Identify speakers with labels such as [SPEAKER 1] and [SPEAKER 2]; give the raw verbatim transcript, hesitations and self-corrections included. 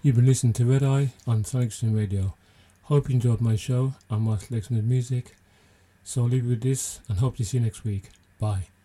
[SPEAKER 1] You've been listening to Red Eye on Sonic Stream Radio. Hope you enjoyed my show and my selection of music. So I'll leave you with this and hope to see you next week. Bye.